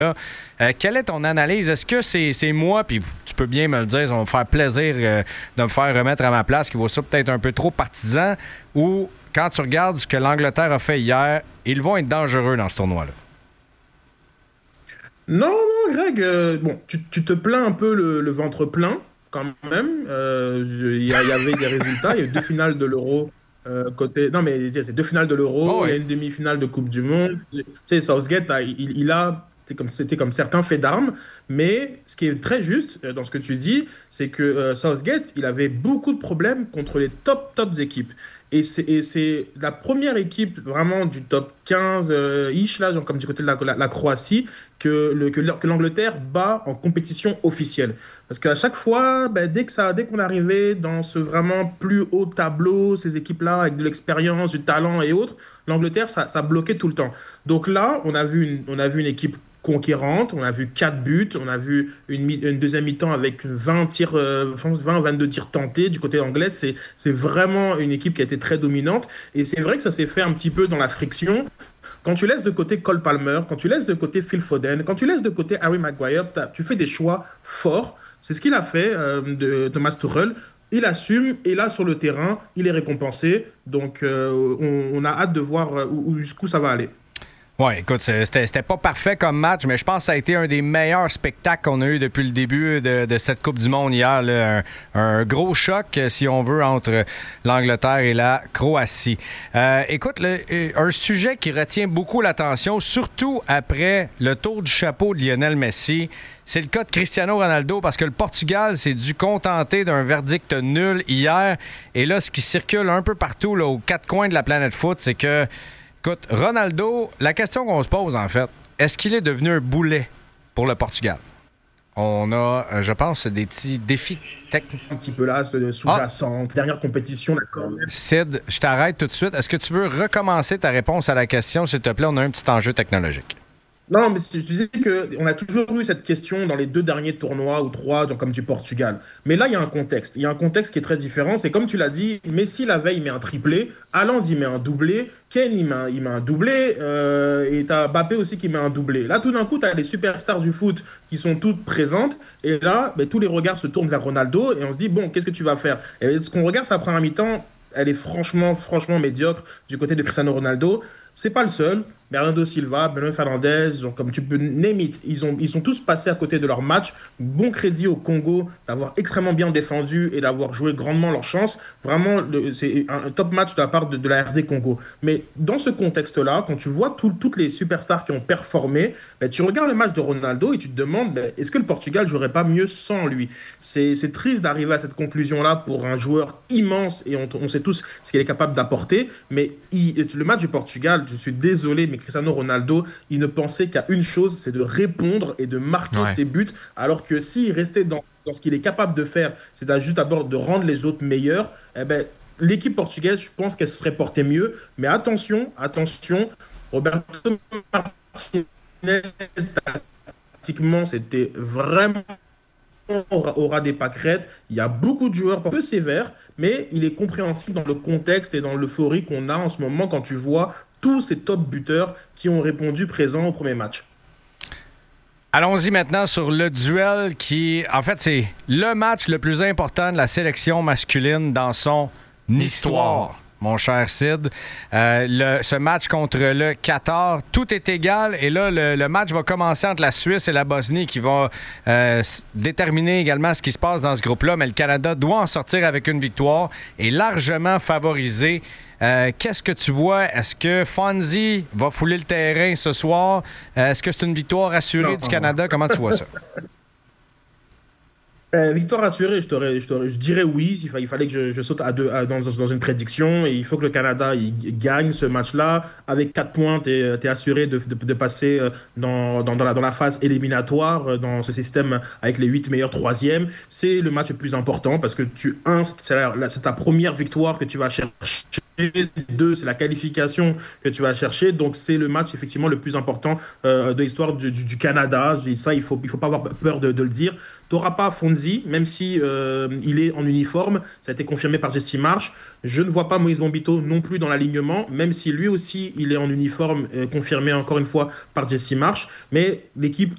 Quelle est ton analyse? Est-ce que c'est moi, puis tu peux bien me le dire, ça va me faire plaisir de me faire remettre à ma place, qui vaut ça peut-être un peu trop partisan, ou quand tu regardes ce que l'Angleterre a fait hier, ils vont être dangereux dans ce tournoi-là? Non, non, Greg, bon, tu te plains un peu le ventre plein, quand même. Il y avait des résultats. Il y a eu deux finales de l'Euro côté. Non, mais c'est deux finales de Oh l'Euro. Il y a oui. une demi-finale de Coupe du Monde. Tu sais, Southgate, il a. C'était comme certains faits d'armes, mais ce qui est très juste dans ce que tu dis, c'est que Southgate, il avait beaucoup de problèmes contre les tops équipes. Et c'est la première équipe vraiment du top 15 ish, là, genre comme du côté de la Croatie, que l'Angleterre bat en compétition officielle. Parce qu'à chaque fois, ben, dès qu'on arrivait dans ce vraiment plus haut tableau, ces équipes-là avec de l'expérience, du talent et autres, l'Angleterre, ça bloquait tout le temps. Donc là, on a vu une équipe conquérante, on a vu 4 buts, on a vu une deuxième mi-temps avec 20 tirs, je pense 20-22 tirs tentés du côté anglais. C'est vraiment une équipe qui a été très dominante. Et c'est vrai que ça s'est fait un petit peu dans la friction. Quand tu laisses de côté Cole Palmer, quand tu laisses de côté Phil Foden, quand tu laisses de côté Harry Maguire, tu fais des choix forts. C'est ce qu'il a fait de Thomas Tuchel. Il assume et là sur le terrain, il est récompensé. Donc on a hâte de voir jusqu'où ça va aller. Oui, écoute, c'était pas parfait comme match, mais je pense que ça a été un des meilleurs spectacles qu'on a eu depuis le début de cette Coupe du Monde hier. Là. Un gros choc, si on veut, entre l'Angleterre et la Croatie. Écoute, un sujet qui retient beaucoup l'attention, surtout après le tour du chapeau de Lionel Messi, c'est le cas de Cristiano Ronaldo, parce que le Portugal s'est dû contenter d'un verdict nul hier. Et là, ce qui circule un peu partout là, aux quatre coins de la planète foot, c'est que écoute, Ronaldo, la question qu'on se pose, en fait, est-ce qu'il est devenu un boulet pour le Portugal? On a, je pense, des petits défis techniques. Un petit peu là, sous-jacente, dernière compétition, d'accord. Sid, je t'arrête tout de suite. Est-ce que tu veux recommencer ta réponse à la question, s'il te plaît? On a un petit enjeu technologique. Non, mais je disais qu'on a toujours eu cette question dans les deux derniers tournois ou trois, donc comme du Portugal. Mais là, il y a un contexte. Il y a un contexte qui est très différent. C'est comme tu l'as dit, Messi, la veille, il met un triplé. Haaland, il met un doublé. Kane, il met un doublé. Et tu as Mbappé aussi qui met un doublé. Là, tout d'un coup, tu as les superstars du foot qui sont toutes présentes. Et là, ben, tous les regards se tournent vers Ronaldo. Et on se dit, bon, qu'est-ce que tu vas faire? Et ce qu'on regarde sa première mi-temps, elle est franchement médiocre du côté de Cristiano Ronaldo. C'est pas le seul. Bernardo Silva, Bruno Fernandes, donc comme tu peux name it, ils sont tous passés à côté de leur match. Bon crédit au Congo d'avoir extrêmement bien défendu et d'avoir joué grandement leur chance. Vraiment, c'est un top match de la part de la RD Congo. Mais dans ce contexte-là, quand tu vois toutes les superstars qui ont performé, ben, tu regardes le match de Ronaldo et tu te demandes, ben, est-ce que le Portugal jouerait pas mieux sans lui? C'est triste d'arriver à cette conclusion-là pour un joueur immense et on sait tous ce qu'il est capable d'apporter. Mais le match du Portugal, je suis désolé, mais Cristiano Ronaldo, il ne pensait qu'à une chose, c'est de répondre et de marquer Ouais. ses buts, alors que s'il restait dans ce qu'il est capable de faire, c'est juste d'abord de rendre les autres meilleurs, eh ben, l'équipe portugaise, je pense qu'elle se serait portée mieux. Mais attention, Roberto Martinez, tactiquement, c'était vraiment aura des pâquerettes. Il y a beaucoup de joueurs un peu sévères, mais il est compréhensible dans le contexte et dans l'euphorie qu'on a en ce moment quand tu vois tous ces top buteurs qui ont répondu présent au premier match. Allons-y maintenant sur le duel qui, en fait, c'est le match le plus important de la sélection masculine dans son histoire. Mon cher Sid, ce match contre le Qatar, tout est égal et là, le match va commencer entre la Suisse et la Bosnie qui va déterminer également ce qui se passe dans ce groupe-là, mais le Canada doit en sortir avec une victoire et largement favorisé. Qu'est-ce que tu vois? Est-ce que Fonzie va fouler le terrain ce soir? Est-ce que c'est une victoire assurée du Canada? Comment tu vois ça? Victoire assurée, je dirais oui. Il fallait que je saute dans une prédiction. Et il faut que le Canada il gagne ce match-là. Avec 4 points, tu es assuré de passer dans la phase éliminatoire, dans ce système avec les 8 meilleurs troisièmes. C'est le match le plus important parce que c'est ta première victoire que tu vas chercher. Deux, c'est la qualification que tu vas chercher. Donc, c'est le match effectivement le plus important de l'histoire du Canada. Ça, il faut pas avoir peur de le dire. Tu n'auras pas Fonzie, même si il est en uniforme. Ça a été confirmé par Jesse Marsh. Je ne vois pas Moïse Bombito non plus dans l'alignement, même si lui aussi, il est en uniforme, confirmé encore une fois par Jesse Marsh. Mais l'équipe